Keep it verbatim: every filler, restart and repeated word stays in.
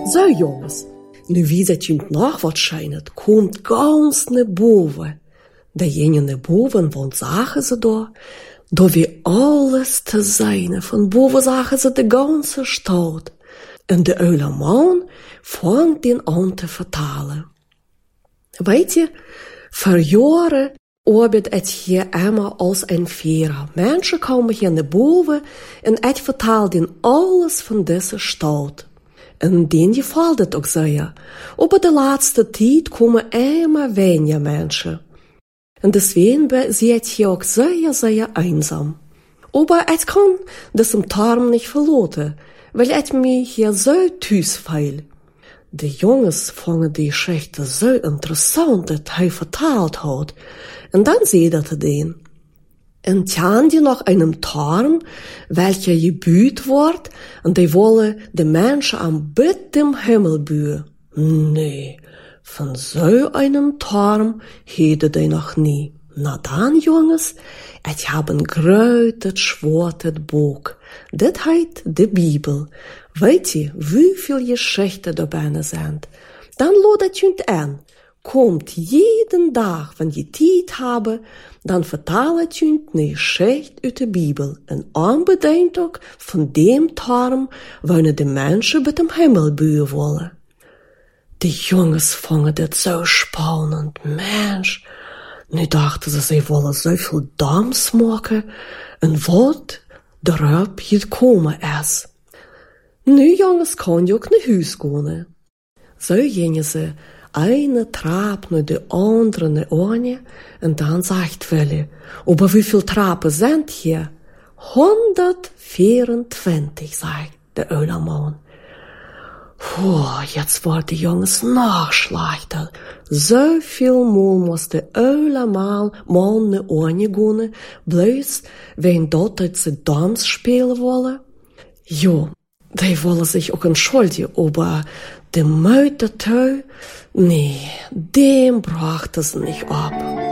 Zo jongens, nu wie het junt nog wat schijnt, komt ganz naar boven. Degene naar boven, want zagen ze daar, dat we alles te zijn. Van boven zagen ze de ganze stad. En de oude man vangt den aan te vertalen. Weet je, voor jaren arbeidt het hier immer als een Führer. Mensen komen hier naar boven en het vertelt ihnen alles van deze stad. En denen gefällt het ook zeer. Aber de laatste tijd komen immer weniger Menschen. En deswegen sie het hier ook zeer, zeer einsam. Aber het kan diesem Tarm nicht verlaten, weil het mich hier so thuis viel. De jongens vonden die Geschichte so interessant, dat hij vertaald had. En dan zei dat het een. En tjan die noch einem Turm, welcher gebuut wordt, en die wollen de Menschen am Bett dem Himmel buhen. Nee, von so einem Turm hätte die noch nie. Na dan, jongens, het haben groot schwartet Buch. Dat heet de Bibel. Weet je, hoeveel Geschichten daarbij zijn? Dan laat het junt aan. Komt jeden Tag, wenn je tijd hebben, dan vertaal het junt een Geschichte uit de Bibel. En onbedenkt ook van dem Turm, wanneer de mensen bij dem Himmel buren willen. De jongens vonden dit zo spannend, Mensch. Nu dachten ze, ze willen zoveel dams maken en wat erop gekomen is. Nu jongens kan je ook naar huis gaan. Zo gingen ze eine trap naar de andere naar eine en dan zegt Willy, aber hoeveel trappen zijn hier? honderdvierentwintig, zegt de oude man. Puh, jetzt wordt de jongens nog slechter. Zoveel mal moest de oude man, man naar eine gaan, bloos wegen dat dat ze dans spelen willen. Jo, die willen zich ook entschuldigen, aber de Meuterteu, nee, dem brachte es nicht ab.